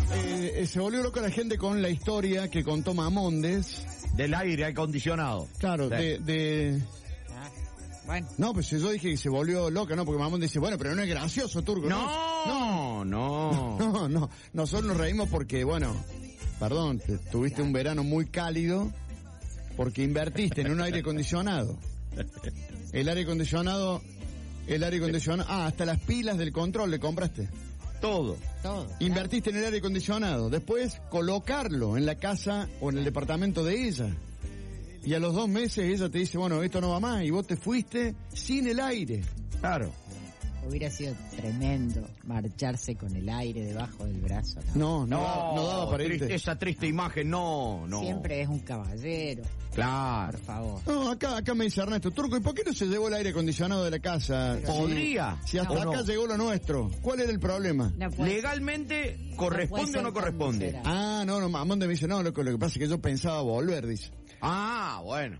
Se volvió loca la gente con la historia que contó Mamondes. Del aire acondicionado. Claro, Sí. Bueno. No, pues yo dije que se volvió loca, ¿no? Porque Mamondes dice, bueno, pero no es gracioso, Turco. No. No. Nosotros nos reímos porque, bueno, perdón, tuviste un verano muy cálido porque invertiste en un aire acondicionado. El aire acondicionado, hasta las pilas del control le compraste. Todo. Invertiste en el aire acondicionado. Después, colocarlo en la casa o en el departamento de ella. Y a los 2 meses ella te dice, bueno, esto no va más. Y vos te fuiste sin el aire. Claro. Hubiera sido tremendo marcharse con el aire debajo del brazo. No daba para irte. Esa triste imagen, no. Siempre es un caballero. Claro. Por favor. No, acá me dice Ernesto, Turco, ¿y por qué no se llevó el aire acondicionado de la casa? Podría. Si hasta No. acá llegó lo nuestro. ¿Cuál era el problema? No puede- Legalmente, ¿corresponde o no ser corresponde? tan miserable. No, Mamonde me dice, no, lo que pasa es que yo pensaba volver, dice. Ah, bueno.